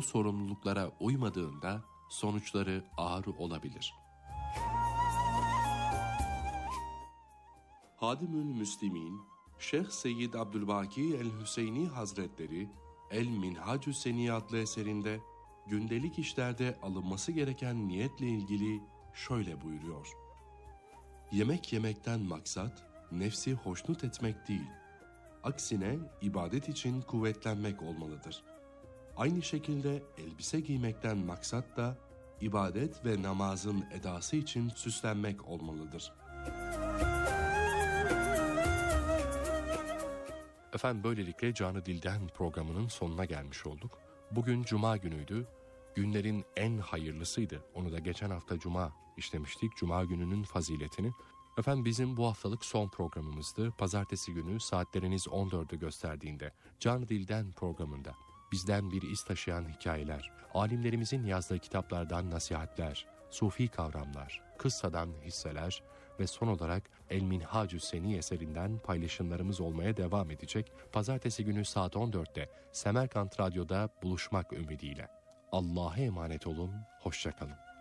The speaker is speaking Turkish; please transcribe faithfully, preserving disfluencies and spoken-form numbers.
sorumluluklara uymadığında sonuçları ağır olabilir. Hadimül Müslimin, Şeyh Seyyid Abdülbaki el-Hüseyni Hazretleri, El-Minhacü Seni adlı eserinde gündelik işlerde alınması gereken niyetle ilgili şöyle buyuruyor. Yemek yemekten maksat, nefsi hoşnut etmek değil, aksine ibadet için kuvvetlenmek olmalıdır. Aynı şekilde elbise giymekten maksat da, ibadet ve namazın edası için süslenmek olmalıdır. Efendim böylelikle Canı Dilden programının sonuna gelmiş olduk. Bugün Cuma günüydü. Günlerin en hayırlısıydı. Onu da geçen hafta Cuma işlemiştik. Cuma gününün faziletini. Efendim bizim bu haftalık son programımızdı. Pazartesi günü saatleriniz on dördü gösterdiğinde Canı Dilden programında bizden bir iz taşıyan hikayeler, alimlerimizin yazdığı kitaplardan nasihatler, sufi kavramlar, kıssadan hisseler ve son olarak El-Minhacü Seni eserinden paylaşımlarımız olmaya devam edecek. Pazartesi günü saat on dörtte Semerkant Radyo'da buluşmak ümidiyle. Allah'a emanet olun, hoşça kalın.